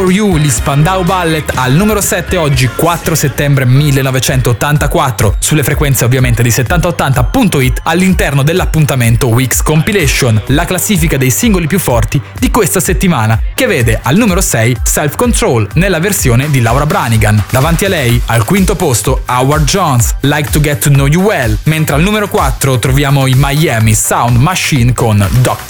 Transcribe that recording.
For You, gli Spandau Ballet, al numero 7 oggi, 4 settembre 1984, sulle frequenze ovviamente di 7080.it all'interno dell'appuntamento Weeks Compilation, la classifica dei singoli più forti di questa settimana, che vede al numero 6 Self Control nella versione di Laura Branigan. Davanti a lei, al quinto posto, Howard Jones, Like to Get to Know You Well, mentre al numero 4 troviamo i Miami Sound Machine con Dr.